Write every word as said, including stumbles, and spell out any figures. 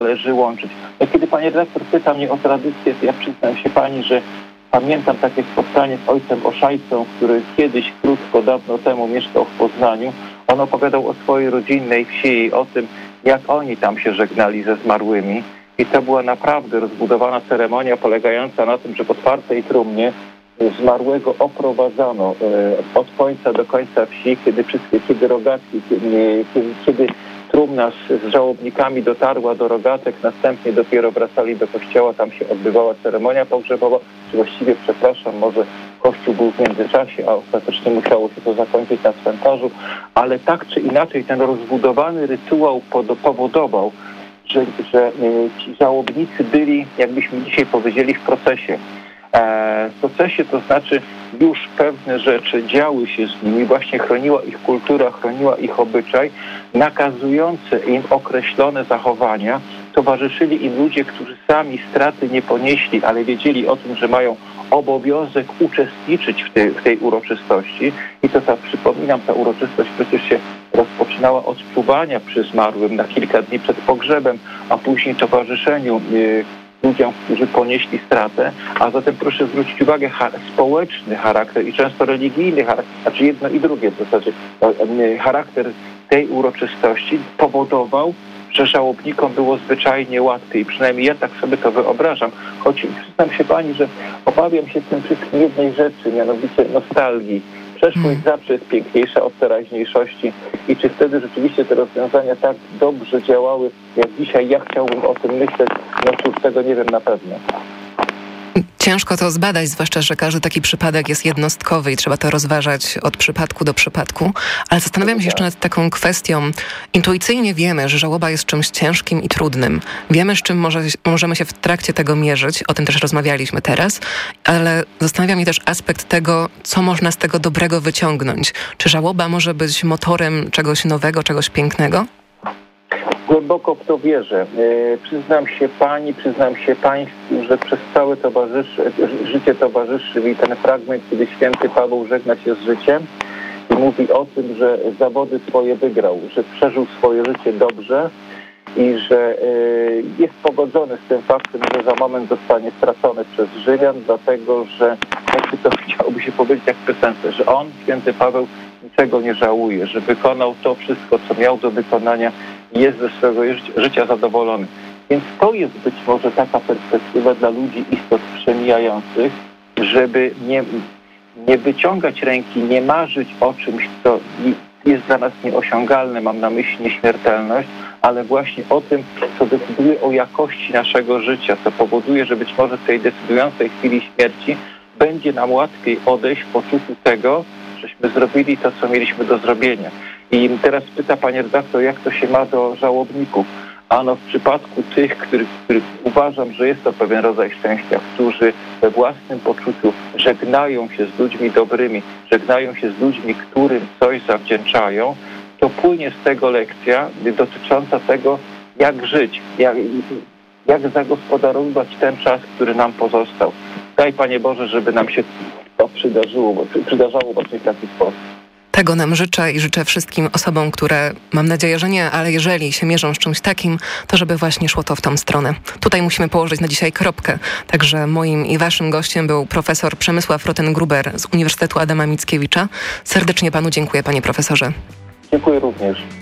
należy łączyć. No, kiedy pani redaktor pyta mnie o tradycję, to ja przyznam się pani, że pamiętam takie spotkanie z ojcem Oszajcą, który kiedyś, krótko, dawno temu mieszkał w Poznaniu. On opowiadał o swojej rodzinnej wsi i o tym, jak oni tam się żegnali ze zmarłymi. I to była naprawdę rozbudowana ceremonia polegająca na tym, że w otwartej trumnie zmarłego oprowadzano od końca do końca wsi, kiedy wszystkie, kiedy rogatki, kiedy, kiedy trumna z, z żałobnikami dotarła do rogatek, następnie dopiero wracali do kościoła, tam się odbywała ceremonia pogrzebowa, czy właściwie, przepraszam, może kościół był w międzyczasie, a ostatecznie musiało się to zakończyć na cmentarzu, ale tak czy inaczej ten rozbudowany rytuał powodował, że, że ci żałobnicy byli, jakbyśmy dzisiaj powiedzieli, w procesie. W procesie, to znaczy już pewne rzeczy działy się z nimi, właśnie chroniła ich kultura, chroniła ich obyczaj, nakazujące im określone zachowania. Towarzyszyli im ludzie, którzy sami straty nie ponieśli, ale wiedzieli o tym, że mają obowiązek uczestniczyć w tej, w tej uroczystości. I to ta, przypominam, ta uroczystość przecież się rozpoczynała od czuwania przy zmarłym na kilka dni przed pogrzebem, a później towarzyszeniu yy, ludziom, którzy ponieśli stratę, a zatem proszę zwrócić uwagę, ha- społeczny charakter i często religijny charakter, znaczy jedno i drugie w zasadzie, charakter tej uroczystości powodował, że żałobnikom było zwyczajnie łatwiej, przynajmniej ja tak sobie to wyobrażam, choć przyznam się pani, że obawiam się w tym wszystkim jednej rzeczy, mianowicie nostalgii. Przeszłość zawsze jest piękniejsza od teraźniejszości i czy wtedy rzeczywiście te rozwiązania tak dobrze działały, jak dzisiaj ja chciałbym o tym myśleć, no cóż, tego nie wiem na pewno. Ciężko to zbadać, zwłaszcza, że każdy taki przypadek jest jednostkowy i trzeba to rozważać od przypadku do przypadku. Ale zastanawiam się jeszcze nad taką kwestią. Intuicyjnie wiemy, że żałoba jest czymś ciężkim i trudnym. Wiemy, z czym może, możemy się w trakcie tego mierzyć. O tym też rozmawialiśmy teraz. Ale zastanawia mnie też aspekt tego, co można z tego dobrego wyciągnąć. Czy żałoba może być motorem czegoś nowego, czegoś pięknego? Głęboko w to wierzę. E, przyznam się pani, przyznam się państwu, że przez całe towarzyszy, życie towarzyszy mi ten fragment, kiedy święty Paweł żegna się z życiem i mówi o tym, że zawody swoje wygrał, że przeżył swoje życie dobrze i że e, jest pogodzony z tym faktem, że za moment zostanie stracony przez Rzymian, dlatego że, jakby to chciałoby się powiedzieć jak w piosence, że on, święty Paweł, niczego nie żałuje, że wykonał to wszystko, co miał do wykonania i jest ze swojego życia zadowolony. Więc to jest być może taka perspektywa dla ludzi istot przemijających, żeby nie, nie wyciągać ręki, nie marzyć o czymś, co jest dla nas nieosiągalne, mam na myśli nieśmiertelność, ale właśnie o tym, co decyduje o jakości naszego życia, co powoduje, że być może w tej decydującej chwili śmierci będzie nam łatwiej odejść w poczuciu tego, żeśmy zrobili to, co mieliśmy do zrobienia. I teraz pyta pani redaktor, jak to się ma do żałobników. Ano w przypadku tych, których, których uważam, że jest to pewien rodzaj szczęścia, którzy we własnym poczuciu żegnają się z ludźmi dobrymi, żegnają się z ludźmi, którym coś zawdzięczają, to płynie z tego lekcja dotycząca tego, jak żyć, jak, jak zagospodarować ten czas, który nam pozostał. Daj, Panie Boże, żeby nam się to przydarzyło, bo przydarzało właśnie w taki sposób. Tego nam życzę i życzę wszystkim osobom, które, mam nadzieję, że nie, ale jeżeli się mierzą z czymś takim, to żeby właśnie szło to w tą stronę. Tutaj musimy położyć na dzisiaj kropkę. Także moim i waszym gościem był profesor Przemysław Rothen-Gruber z Uniwersytetu Adama Mickiewicza. Serdecznie panu dziękuję, panie profesorze. Dziękuję również.